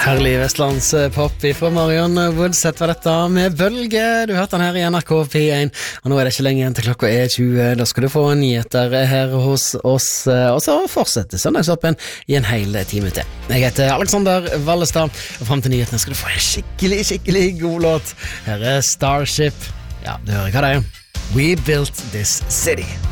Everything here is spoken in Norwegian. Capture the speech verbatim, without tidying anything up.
Herlig vestlandspop fra Marion Woodset var dette med Bølge. Du hørte den her i N R K P én, og nå er det ikke lenge igjen til klokka er tjue. Da skal du få nyheter her hos oss, og så fortsetter søndagsåpen i en hel time til. Jeg heter Alexander Vallestad, og frem til nyhetene skal du få en skikkelig, skikkelig god låt. Her er Starship. Ja, du hører hva det er. We built this city.